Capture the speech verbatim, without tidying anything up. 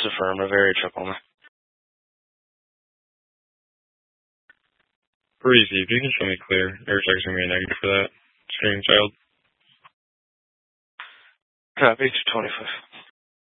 affirmative. Area check only. Breezy, if you can show me clear, air check's gonna be a negative for that. Screen child. Copy, two twenty-five.